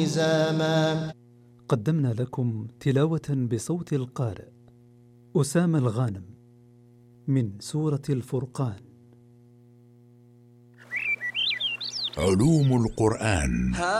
لزاما. قدمنا لكم تلاوة بصوت القارئ أسامة الغانم من سورة الفرقان. علوم القرآن.